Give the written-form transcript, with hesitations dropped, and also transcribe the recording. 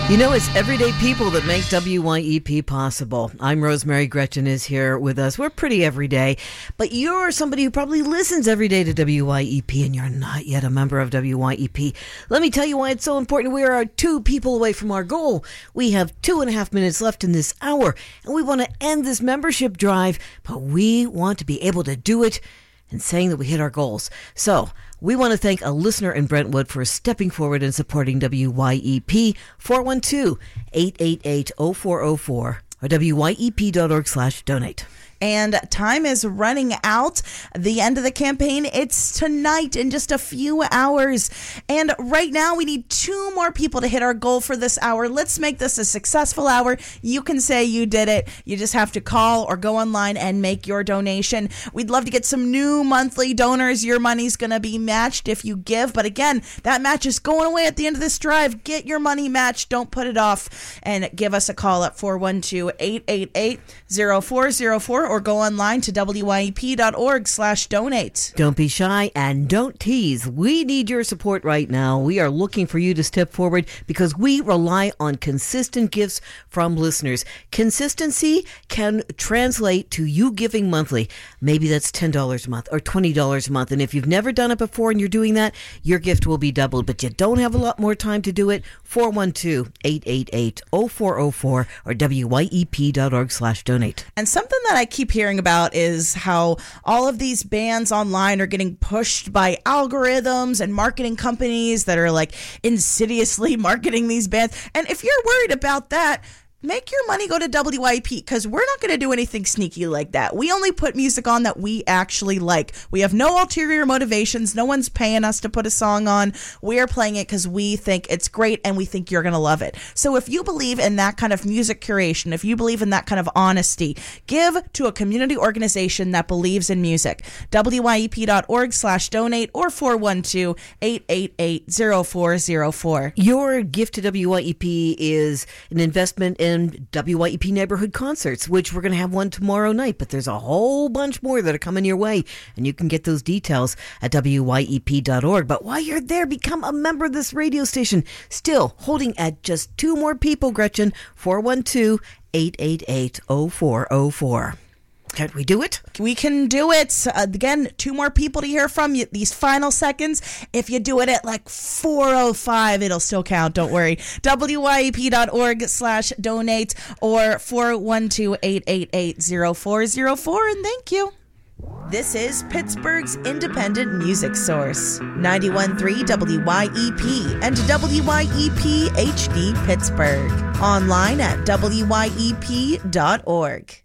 You know, it's everyday people that make WYEP possible. I'm Rosemary. Gretchen is here with us. We're pretty everyday, but you're somebody who probably listens every day to WYEP and you're not yet a member of WYEP. Let me tell you why it's so important. We are 2 people away from our goal. We have 2.5 minutes left in this hour, and we want to end this membership drive, but we want to be able to do it and saying that we hit our goals. So we want to thank a listener in Brentwood for stepping forward and supporting WYEP. 412-888-0404 or WYEP.org/donate. And time is running out. The end of the campaign, it's tonight in just a few hours. And right now we need 2 more people to hit our goal for this hour. Let's make this a successful hour. You can say you did it. You just have to call or go online and make your donation. We'd love to get some new monthly donors. Your money's going to be matched if you give. But again, that match is going away at the end of this drive. Get your money matched. Don't put it off. And give us a call at 412-888-0404 or go online to wyep.org/donate. Don't be shy and don't tease. We need your support right now. We are looking for you to step forward because we rely on consistent gifts from listeners. Consistency can translate to you giving monthly. Maybe that's $10 a month or $20 a month. And if you've never done it before and you're doing that, your gift will be doubled. But you don't have a lot more time to do it. 412-888-0404 or wyep.org/donate. And something that I keep hearing about is how all of these bands online are getting pushed by algorithms and marketing companies that are like insidiously marketing these bands. And if you're worried about that, make your money go to WYEP because we're not going to do anything sneaky like that. We only put music on that we actually like. We have no ulterior motivations. No one's paying us to put a song on. We're playing it because we think it's great and we think you're going to love it. So if you believe in that kind of music curation, if you believe in that kind of honesty, give to a community organization that believes in music. wyep.org/donate or 412-888-0404. Your gift to WYEP is an investment in WYEP neighborhood concerts, which we're going to have one tomorrow night, but there's a whole bunch more that are coming your way, and you can get those details at wyep.org. But while you're there, become a member of this radio station. Still holding at just 2 more people, Gretchen. 412-888-0404. Can't we do it? We can do it. Again, 2 more people to hear from you these final seconds. If you do it at like 4:05, it'll still count. Don't worry. wyep.org/donate or 412-888-0404. And thank you. This is Pittsburgh's independent music source, 91.3 WYEP and WYEP HD Pittsburgh. Online at wyep.org.